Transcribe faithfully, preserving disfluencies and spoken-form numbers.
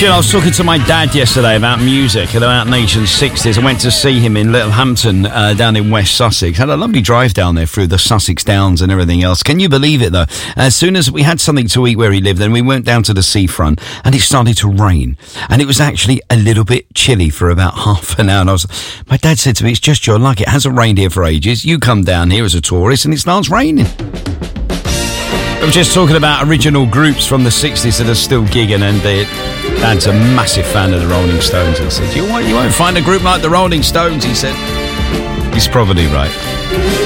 You know, I was talking to my dad yesterday about music and about Nation sixties. I went to see him in Littlehampton, uh, down in West Sussex. Had a lovely drive down there through the Sussex Downs and everything else. Can you believe it, though? As soon as we had something to eat where he lived, then we went down to the seafront and it started to rain. And it was actually a little bit chilly for about half an hour. And I was, my dad said to me, it's just your luck. It hasn't rained here for ages. You come down here as a tourist and it starts raining. I was just talking about original groups from the sixties that are still gigging, and they, Dad's a massive fan of the Rolling Stones. He said, you won't, you won't find a group like the Rolling Stones, he said. He's probably right.